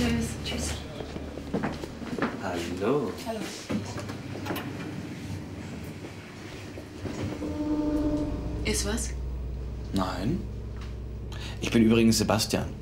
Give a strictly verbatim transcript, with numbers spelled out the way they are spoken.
Tschüss. Tschüss. Hallo. Hallo. Ist was? Nein. Ich bin übrigens Sebastian.